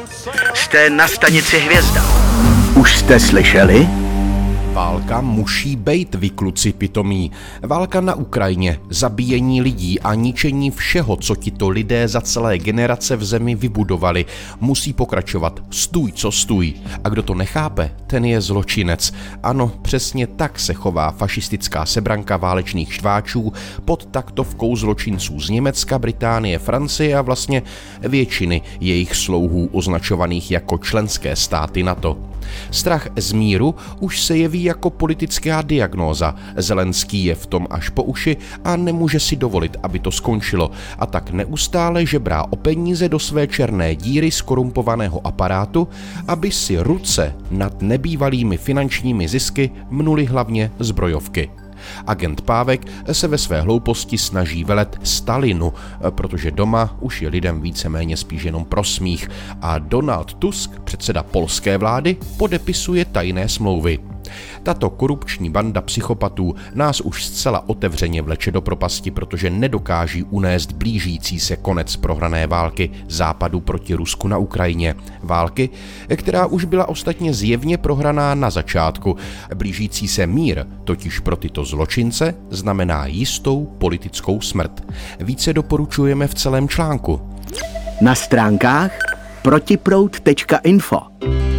Jste na stanici Hvězda. Už jste slyšeli? Válka musí bejt, vy kluci pitomí. Válka na Ukrajině, zabíjení lidí a ničení všeho, co tito lidé za celé generace v zemi vybudovali, musí pokračovat. Stůj, co stůj. A kdo to nechápe, ten je zločinec. Ano, přesně tak se chová fašistická sebranka válečných štváčů pod taktovkou zločinců z Německa, Británie, Francie a vlastně většiny jejich slouhů označovaných jako členské státy NATO. Strach z míru už se jeví jako politická diagnóza. Zelenský je v tom až po uši a nemůže si dovolit, aby to skončilo. A tak neustále žebrá o peníze do své černé díry zkorumpovaného aparátu, aby si ruce nad nebývalými finančními zisky mnuly hlavně zbrojovky. Agent Pávek se ve své hlouposti snaží velet Stalinu, protože doma už je lidem víceméně spíš jenom pro smích a Donald Tusk, předseda polské vlády, podepisuje tajné smlouvy. Tato korupční banda psychopatů nás už zcela otevřeně vleče do propasti, protože nedokáží unést blížící se konec prohrané války Západu proti Rusku na Ukrajině. Války, která už byla ostatně zjevně prohraná na začátku. Blížící se mír totiž pro tyto zločince znamená jistou politickou smrt. Více doporučujeme v celém článku. Na stránkách protiproud.info